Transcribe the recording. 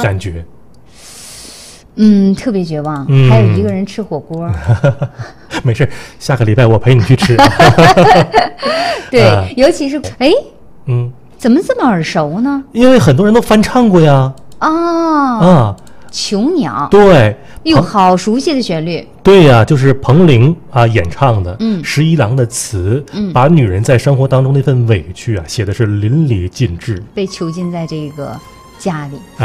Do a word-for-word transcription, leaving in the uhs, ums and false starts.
感觉？ 嗯，特别绝望。 嗯、 还有一个人吃火锅。 没事，下个礼拜我陪你去吃。 对， 啊、 尤其是哎， 嗯， 怎么这么耳熟呢？ 因为很多人都翻唱过呀。 啊啊， 囚鸟。 对， 哟，好熟悉的旋律。 对呀、啊，就是彭羚啊演唱的， 嗯， 十一郎的词， 嗯， 把女人在生活当中那份委屈啊写的是淋漓尽致， 被囚禁在这个家里。